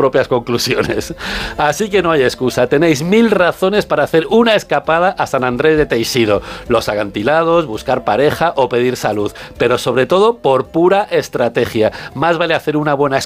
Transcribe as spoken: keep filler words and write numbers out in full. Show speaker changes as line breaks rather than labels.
propias conclusiones. Así que no hay excusa, tenéis mil razones para hacer una escapada a San Andrés de Teixido, los acantilados, buscar pareja o pedir salud, pero sobre todo por pura estrategia. Más vale hacer una buena